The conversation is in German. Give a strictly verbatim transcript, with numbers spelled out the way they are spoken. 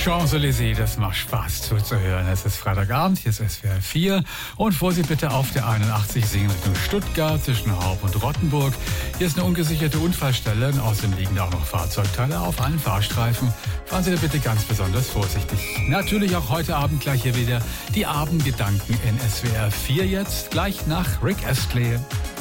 Champs-Élysées, das macht Spaß zuzuhören. Es ist Freitagabend, hier ist S W R vier und Vorsicht bitte auf der einundachtzig Singen Richtung Stuttgart zwischen Horb und Rottenburg. Hier ist eine ungesicherte Unfallstelle und außerdem liegen da auch noch Fahrzeugteile auf allen Fahrstreifen. Fahren Sie da bitte ganz besonders vorsichtig. Natürlich auch heute Abend gleich hier wieder die Abendgedanken in S W R vier jetzt, gleich nach Rick Astley.